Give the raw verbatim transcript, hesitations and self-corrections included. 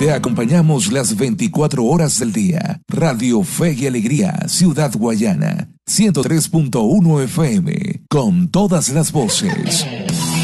Te acompañamos las veinticuatro horas del día. Radio Fe y Alegría, Ciudad Guayana, ciento tres punto uno F M, con todas las voces.